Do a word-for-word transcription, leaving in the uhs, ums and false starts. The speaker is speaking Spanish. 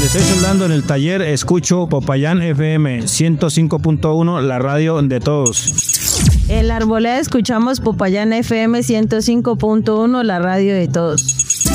Donde estoy soldando en el taller, escucho Popayán F M ciento cinco punto uno, la radio de todos. En la Arboleda escuchamos Popayán F M ciento cinco punto uno, la radio de todos.